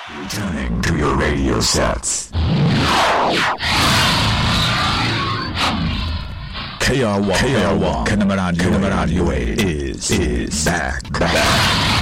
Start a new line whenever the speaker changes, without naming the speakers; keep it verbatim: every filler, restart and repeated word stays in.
Returning to your radio sets. K R one, K R one, Kanama Radio is, is back, back.